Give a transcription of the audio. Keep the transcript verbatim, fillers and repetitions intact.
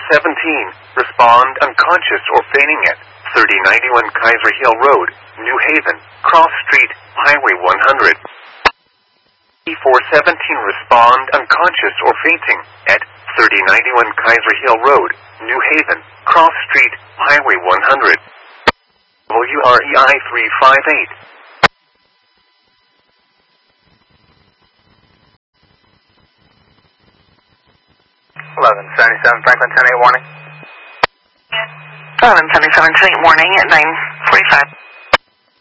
seventeen, respond unconscious or fainting at thirty ninety-one Kaiser Hill Road, New Haven, Cross Street, Highway one hundred. E four seventeen, respond unconscious or fainting at thirty ninety-one Kaiser Hill Road, New Haven, Cross Street, Highway one hundred. W R E I three five eight. eleven seventy-seven Franklin ten eight warning. eleven seventy-seven ten eight warning at nine forty-five.